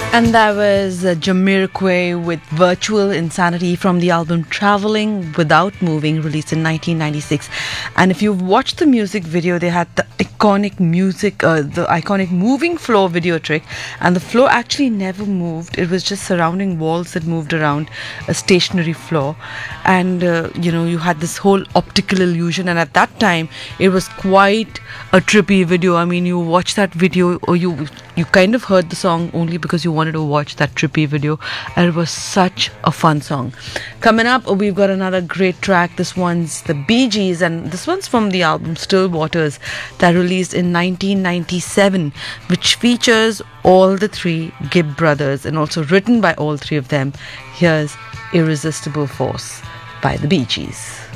And that was Jamiroquai with Virtual Insanity from the album Traveling Without Moving, released in 1996. And if you've watched the music video, they had the iconic moving floor video trick. And the floor actually never moved. It was just surrounding walls that moved around a stationary floor. And, you had this whole optical illusion. And at that time, it was quite a trippy video. I mean, you watch that video or you kind of heard the song only because you wanted to watch that trippy video, and it was such a fun song. Coming up, we've got another great track. This one's the Bee Gees, and this one's from the album Still Waters that released in 1997, which features all the three Gibb brothers and also written by all three of them. Here's Irresistible Force by the Bee Gees.